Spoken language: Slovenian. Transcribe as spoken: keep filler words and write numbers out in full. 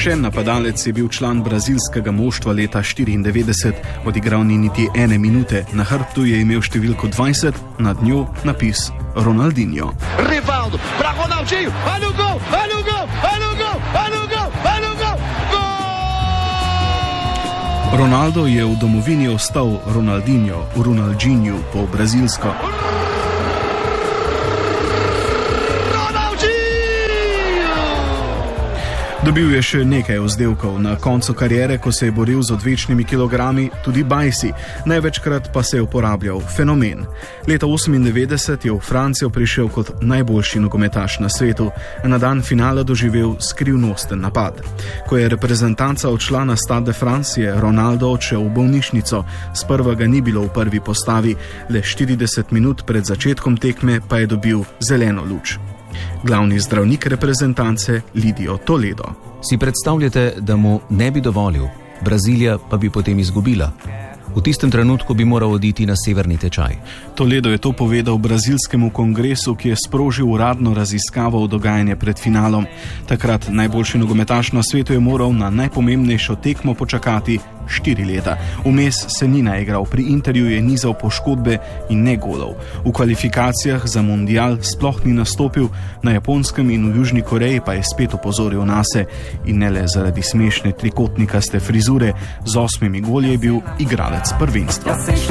Razglašen napadalec je bil član brazilskega moštva leta štiriindevetdeset, odigral ni niti ene minute, na hrbtu je imel številko dvajset, nad njo napis Ronaldinho. Rivaldo, para Ronaldinho, olha o gol, olha o gol, olha o gol, olha o gol, olha o gol, gol! Ronaldo je v domovini ostal Ronaldinho, v Ronaldinho po brazilsko. Dobil je še nekaj vzdevkov. Na koncu kariere, ko se je boril z odvečnimi kilogrami, tudi bajsi, največkrat pa se je uporabljal fenomen. Leta osemindevetdeset je v Francijo prišel kot najboljši nogometaš na svetu, na dan finala doživel skrivnosten napad. Ko je reprezentanca odšla na Stade de France, je Ronaldo odšel v bolnišnico. Sprva ga ni bilo v prvi postavi, le štirideset minut pred začetkom tekme pa je dobil zeleno luč. Glavni zdravnik reprezentance Lidio Toledo. Si predstavljate, da mu ne bi dovolil, Brazilija pa bi potem izgubila? V tistem trenutku bi moral oditi na severni tečaj. Toledo je to povedal brazilskemu kongresu, ki je sprožil uradno raziskavo o dogajanje pred finalom. Takrat najboljši nogometaš na svetu je moral na najpomembnejšo tekmo počakati štiri leta. Vmes se ni naigral, pri Interju je nizal poškodbe in ne golov. V kvalifikacijah za mundial sploh ni nastopil, na Japonskem in v Južni Koreji pa je spet opozoril nase. In ne le zaradi smešne trikotnikaste frizure, z osmimi goli je bil igralec prvenstva.